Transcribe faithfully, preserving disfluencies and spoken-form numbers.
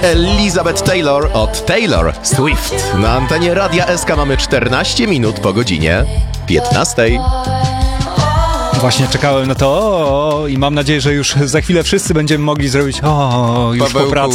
Elizabeth Taylor od Taylor Swift. Na antenie Radia S K mamy czternaście minut po godzinie piętnastej. Właśnie czekałem na to o, i mam nadzieję, że już za chwilę wszyscy będziemy mogli zrobić o, już po pracy.